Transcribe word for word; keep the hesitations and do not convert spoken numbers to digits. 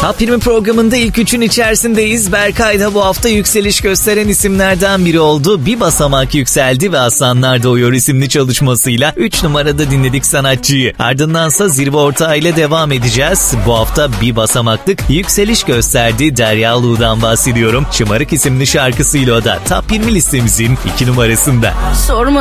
Top yirmi programında ilk üçün içerisindeyiz. Berkay da bu hafta yükseliş gösteren isimlerden biri oldu. Bir basamak yükseldi ve Aslanlar Doğuyor isimli çalışmasıyla üç numarada dinledik sanatçıyı. Ardındansa zirve ortağı ile devam edeceğiz. Bu hafta bir basamaklık yükseliş gösterdi. Derya Ulu'dan bahsediyorum. Şımarık isimli şarkısıyla o da Top yirmi listemizin iki numarasında. Sorma